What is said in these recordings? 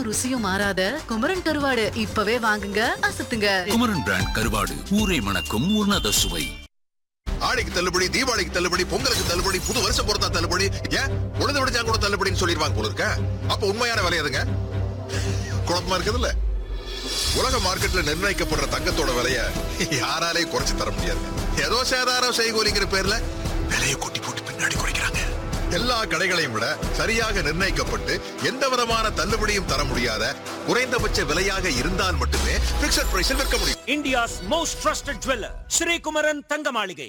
மனமும் ருசியும் மாறாத குமரன் கருவாடு இப்பவே வாங்குங்க, அசத்துங்க. குமரன் பிராண்ட் கருவாடு ஊரை மணக்கும் உன்னத சுவை. ஆடிக்கு தள்ளுபடி, தீபாவளிக்கு தள்ளுபடி, பொங்கலுக்கு தள்ளுபடி, புது வருஷம் பொறுத்தா தள்ளுபடி, ஏன் உழுது விடுச்சா கூட தள்ளுபடின்னு சொல்லிடுவாங்க போல இருக்க. அப்ப உண்மையான விலை எதுங்க? குழப்பமா இருக்குதுல்ல. உலக மார்க்கெட்ல நிர்ணயிக்கப்படுற தங்கத்தோட விலைய யாராலையும் குறைச்சு தர முடியாது. ஏதோ சேதாரம் செய்கூலிங்கிற பேர்ல விலையை கொட்டி போட்டு பின்னாடி குறைக்கிறாங்க. எல்லா கடைகளையும் விட சரியாக நிர்ணயிக்கப்பட்டு எந்த விதமான தள்ளுபடியும் தர முடியாத குறைந்தபட்ச விலையாக இருந்தால் மட்டுமே பிக்ஸட் பிரைஸில் விற்க முடியும். India's most trusted jeweler, Sri Kumaran தங்க மாளிகை.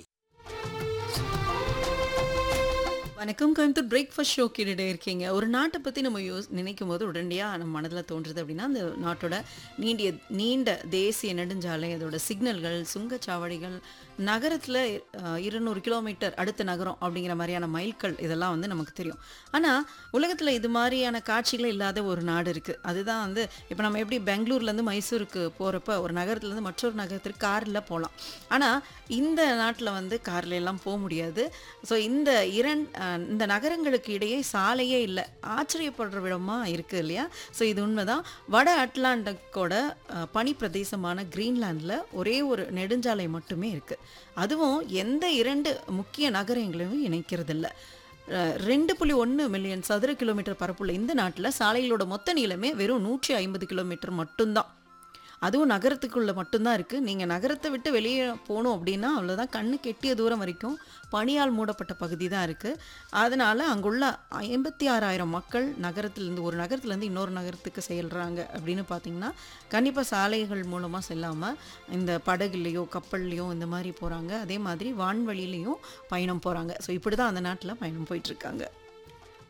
வணக்கம் கோயம்புத்தூர் பிரேக்ஃபாஸ்ட் ஷோ கேட்டுட்டே இருக்கீங்க. ஒரு நாட்டை பற்றி நம்ம நினைக்கும் போது உடனடியாக நம்ம மனதில் தோன்றுறது அப்படின்னா அந்த நாட்டோட நீண்ட தேசிய நெடுஞ்சாலை, அதோட சிக்னல்கள், சுங்கச்சாவடிகள், நகரத்தில் 200 கிலோமீட்டர் அடுத்த நகரம் அப்படிங்கிற மாதிரியான மைல்கள், இதெல்லாம் வந்து நமக்கு தெரியும். ஆனால் உலகத்தில் இது மாதிரியான காட்சிகளே இல்லாத ஒரு நாடு இருக்குது. அதுதான் வந்து இப்போ நம்ம எப்படி பெங்களூர்லேருந்து மைசூருக்கு போகிறப்ப ஒரு நகரத்துலேருந்து மற்றொரு நகரத்திற்கு காரில் போகலாம். ஆனால் இந்த நாட்டில் வந்து காரில் எல்லாம் போக முடியாது. ஸோ இந்த நகரங்களுக்கு இடையே சாலையே இல்லை. ஆச்சரியப்படுற விடமாக இருக்குது இல்லையா? ஸோ இது உண்மைதான். வட அட்லாண்டிக்கோட பனி பிரதேசமான கிரீன்லாண்டில் ஒரே ஒரு நெடுஞ்சாலை மட்டுமே இருக்குது. அதுவும் எந்த 2 முக்கிய நகரங்களையும் இணைக்கிறதில்ல. 2.1 மில்லியன் சதுர கிலோமீட்டர் பரப்புள்ள இந்த நாட்டில் சாலைகளோட மொத்த நீளமே வெறும் 150 கிலோமீட்டர் மட்டும்தான். அதுவும் நகரத்துக்குள்ளே மட்டும்தான் இருக்குது. நீங்கள் நகரத்தை விட்டு வெளியே போகணும் அப்படின்னா அவ்வளோதான், கண்ணு கெட்டிய தூரம் வரைக்கும் பனியால் மூடப்பட்ட பகுதி தான் இருக்குது. அதனால் அங்குள்ள 56,000 மக்கள் ஒரு நகரத்துலேருந்து இன்னொரு நகரத்துக்கு செல்கிறாங்க அப்படின்னு பார்த்திங்கன்னா கண்டிப்பாக சாலைகள் மூலமாக செல்லாமல் இந்த படகுலேயோ கப்பல்லையோ இந்த மாதிரி போகிறாங்க. அதே மாதிரி வான்வழியிலையும் பயணம் போகிறாங்க. ஸோ இப்படி தான் அந்த நாட்டில் பயணம் போயிட்டுருக்காங்க.